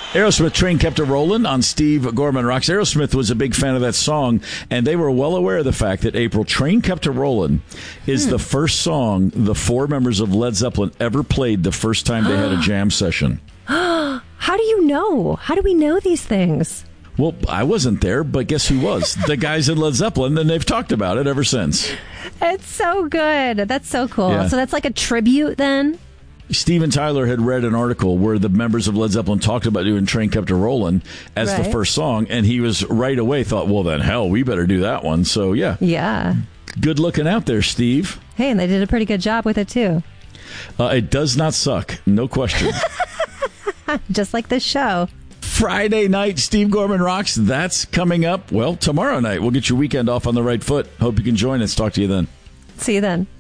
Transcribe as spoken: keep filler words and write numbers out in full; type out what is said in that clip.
Aerosmith, Train Kept It Rollin' on Steve Gorman Rocks. Aerosmith was a big fan of that song, and they were well aware of the fact that April, Train Kept It Rollin' is hmm. the first song the four members of Led Zeppelin ever played the first time they had a jam session. How do you know? How do we know these things? Well, I wasn't there, but guess who was? The guys in Led Zeppelin, and they've talked about it ever since. It's so good. That's so cool. Yeah. So that's like a tribute then? Steven Tyler had read an article where the members of Led Zeppelin talked about doing Train Kept It Rollin' as right. the first song, and he was right away thought, well, then, hell, we better do that one. So, yeah. Yeah. Good looking out there, Steve. Hey, and they did a pretty good job with it, too. Uh, it does not suck. No question. Just like this show. Friday night, Steve Gorman Rocks. That's coming up, well, tomorrow night. We'll get your weekend off on the right foot. Hope you can join us. Talk to you then. See you then.